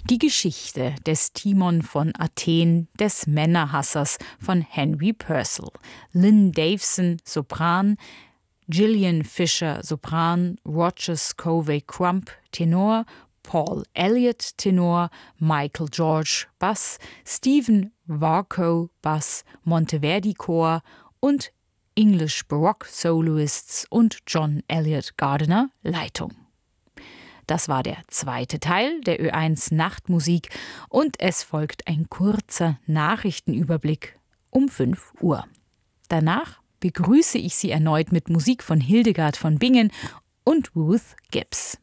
Die Geschichte des Timon von Athen, des Männerhassers von Henry Purcell. Lynn Davison, Sopran, Gillian Fisher, Sopran, Roger Scovey Crump, Tenor, Paul Elliott, Tenor, Michael George, Bass, Stephen Varco, Bass, Monteverdi Chor und English Baroque Soloists und John Elliott Gardiner, Leitung. Das war der zweite Teil der Ö1 Nachtmusik und es folgt ein kurzer Nachrichtenüberblick um 5 Uhr. Danach begrüße ich Sie erneut mit Musik von Hildegard von Bingen und Ruth Gibbs.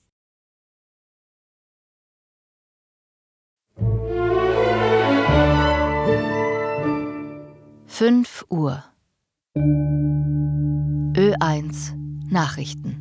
Fünf Uhr. Ö1 Nachrichten.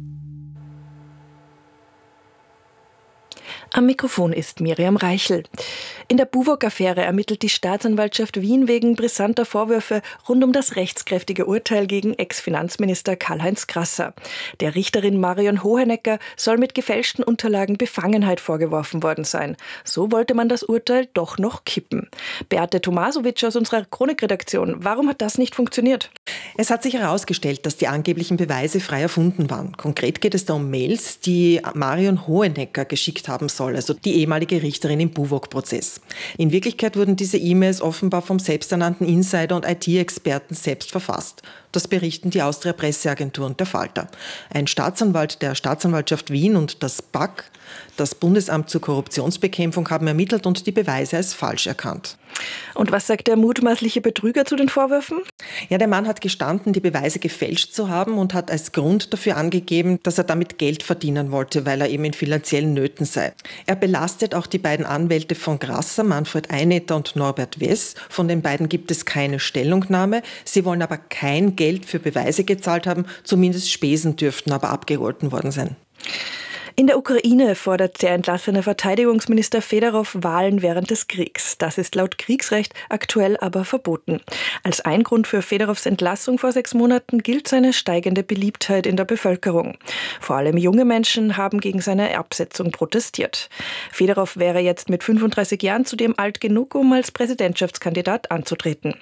Am Mikrofon ist Miriam Reichel. In der Buwog-Affäre ermittelt die Staatsanwaltschaft Wien wegen brisanter Vorwürfe rund um das rechtskräftige Urteil gegen Ex-Finanzminister Karl-Heinz Grasser. Der Richterin Marion Hohenecker soll mit gefälschten Unterlagen Befangenheit vorgeworfen worden sein. So wollte man das Urteil doch noch kippen. Beate Tomasovic aus unserer Chronikredaktion, warum hat das nicht funktioniert? Es hat sich herausgestellt, dass die angeblichen Beweise frei erfunden waren. Konkret geht es da um Mails, die Marion Hohenecker geschickt haben soll, also die ehemalige Richterin im Buwog-Prozess. In Wirklichkeit wurden diese E-Mails offenbar vom selbsternannten Insider und IT-Experten selbst verfasst. Das berichten die Austria Presseagentur und der Falter. Ein Staatsanwalt der Staatsanwaltschaft Wien und das BAK, das Bundesamt zur Korruptionsbekämpfung, haben ermittelt und die Beweise als falsch erkannt. Und was sagt der mutmaßliche Betrüger zu den Vorwürfen? Ja, der Mann hat gestanden, die Beweise gefälscht zu haben und hat als Grund dafür angegeben, dass er damit Geld verdienen wollte, weil er eben in finanziellen Nöten sei. Er belastet auch die beiden Anwälte von Grasser, Manfred Einetter und Norbert Wess. Von den beiden gibt es keine Stellungnahme. Sie wollen aber kein Geld für Beweise gezahlt haben, zumindest Spesen dürften aber abgegolten worden sein. In der Ukraine fordert der entlassene Verteidigungsminister Fedorov Wahlen während des Kriegs. Das ist laut Kriegsrecht aktuell aber verboten. Als ein Grund für Fedorovs Entlassung vor 6 Monaten gilt seine steigende Beliebtheit in der Bevölkerung. Vor allem junge Menschen haben gegen seine Absetzung protestiert. Fedorov wäre jetzt mit 35 Jahren zudem alt genug, um als Präsidentschaftskandidat anzutreten.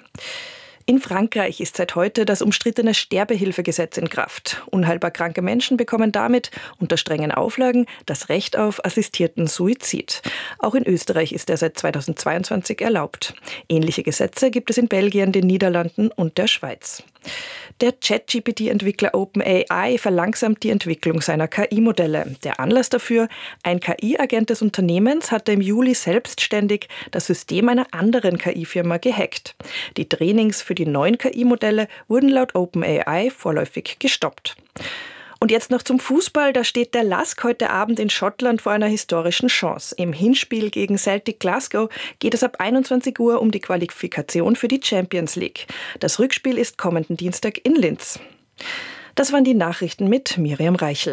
In Frankreich ist seit heute das umstrittene Sterbehilfegesetz in Kraft. Unheilbar kranke Menschen bekommen damit unter strengen Auflagen das Recht auf assistierten Suizid. Auch in Österreich ist er seit 2022 erlaubt. Ähnliche Gesetze gibt es in Belgien, den Niederlanden und der Schweiz. Der ChatGPT-Entwickler OpenAI verlangsamt die Entwicklung seiner KI-Modelle. Der Anlass dafür: ein KI-Agent des Unternehmens hatte im Juli selbstständig das System einer anderen KI-Firma gehackt. Die Trainings für die neuen KI-Modelle wurden laut OpenAI vorläufig gestoppt. Und jetzt noch zum Fußball. Da steht der LASK heute Abend in Schottland vor einer historischen Chance. Im Hinspiel gegen Celtic Glasgow geht es ab 21 Uhr um die Qualifikation für die Champions League. Das Rückspiel ist kommenden Dienstag in Linz. Das waren die Nachrichten mit Miriam Reichel.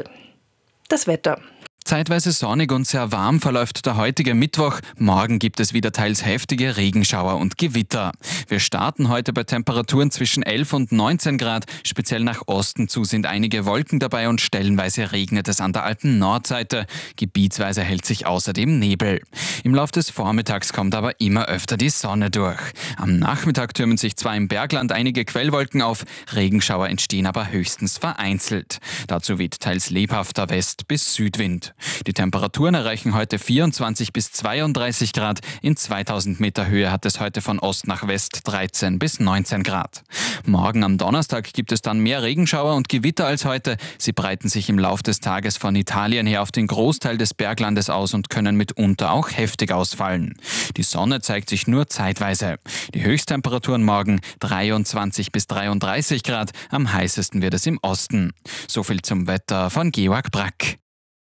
Das Wetter. Zeitweise sonnig und sehr warm verläuft der heutige Mittwoch. Morgen gibt es wieder teils heftige Regenschauer und Gewitter. Wir starten heute bei Temperaturen zwischen 11 und 19 Grad. Speziell nach Osten zu sind einige Wolken dabei und stellenweise regnet es an der Alpen-Nordseite. Gebietsweise hält sich außerdem Nebel. Im Laufe des Vormittags kommt aber immer öfter die Sonne durch. Am Nachmittag türmen sich zwar im Bergland einige Quellwolken auf, Regenschauer entstehen aber höchstens vereinzelt. Dazu weht teils lebhafter West- bis Südwind. Die Temperaturen erreichen heute 24 bis 32 Grad. In 2000 Meter Höhe hat es heute von Ost nach West 13 bis 19 Grad. Morgen am Donnerstag gibt es dann mehr Regenschauer und Gewitter als heute. Sie breiten sich im Lauf des Tages von Italien her auf den Großteil des Berglandes aus und können mitunter auch heftig ausfallen. Die Sonne zeigt sich nur zeitweise. Die Höchsttemperaturen morgen 23 bis 33 Grad. Am heißesten wird es im Osten. So viel zum Wetter von Georg Brack.